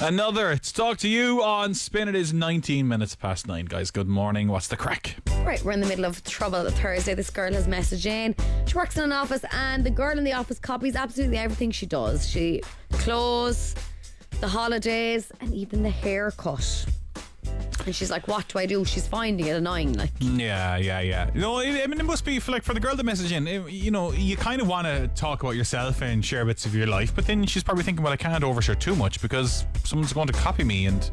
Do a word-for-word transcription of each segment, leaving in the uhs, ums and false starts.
Another to talk to you on Spin. It is nineteen minutes past nine, guys. Good morning. What's the crack? Right, we're in the middle of Trouble Thursday. This girl has messaged in. She works in an office, and the girl in the office copies absolutely everything she does. She clothes, the holidays, and even the haircut. And she's like, what do I do? She's finding it annoying. Like, Yeah, yeah, yeah. You know, I mean, it must be for, like, for the girl to message in. it- You know, you kind of want to talk about yourself and share bits of your life, but then she's probably thinking, well, I can't overshare too much because someone's going to copy me. And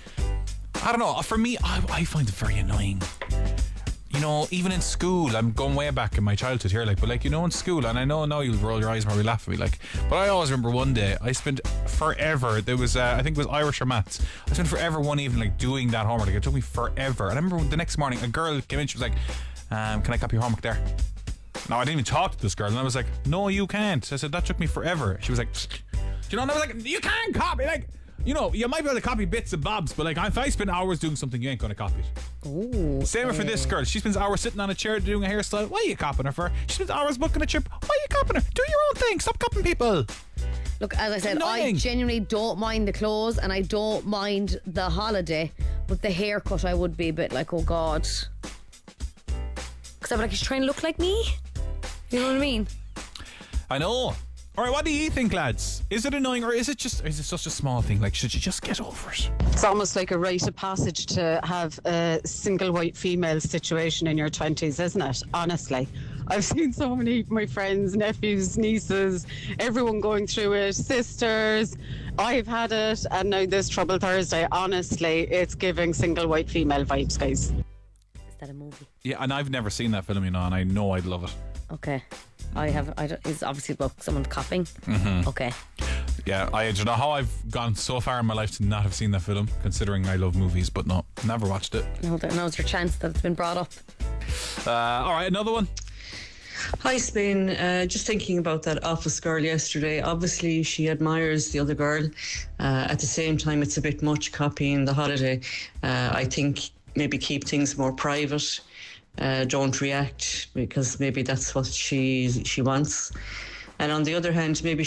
I don't know. For me, I, I find it very annoying. You know, even in school, I'm going way back in my childhood here, like, but like, you know, in school, and I know now you'll roll your eyes and probably laugh at me, like, but I always remember one day I spent forever. There was, uh, I think it was Irish or maths. I spent forever one evening like doing that homework. Like, it took me forever. And I remember the next morning, a girl came in. She was like, um, "Can I copy your homework there?" Now I didn't even talk to this girl, and I was like, "No, you can't." I said, "That took me forever." She was like, "Do you know?" And I was like, "You can't copy, like." You know, you might be able to copy bits and bobs, but like, if I spend hours doing something, you ain't going to copy it. ooh, Same for this girl. She spends hours sitting on a chair doing a hairstyle. Why are you copying her for? She spends hours booking a trip. Why are you copying her? Do your own thing. Stop copying people. look, as I said, I Annoying. genuinely don't mind the clothes, and I don't mind the holiday, but the haircut, I would be a bit like, oh God. Because I'm like, she's trying to look like me. You know what I mean? I know. All right, what do you think, lads? Is it annoying, or is it just is it such a small thing? Like, should you just get over it? It's almost like a rite of passage to have a single white female situation in your twenties, isn't it? Honestly. I've seen so many of my friends, nephews, nieces, everyone going through it, sisters. I've had it, and now this Trouble Thursday. Honestly, it's giving single white female vibes, guys. Is that a movie? Yeah, and I've never seen that film, you know, and I know I'd love it. Okay. I have. I don't, it's obviously about someone copying. Mm-hmm. Okay. Yeah, I don't know how I've gone so far in my life to not have seen that film, considering I love movies, but no, never watched it. No, there, now's your chance that it's been brought up. Uh, all right, another one. Hi, Spain. Uh, just thinking about that office girl yesterday. Obviously, she admires the other girl. Uh, at the same time, it's a bit much copying the holiday. Uh, I think maybe keep things more private. Uh, don't react, because maybe that's what she she wants. And on the other hand, maybe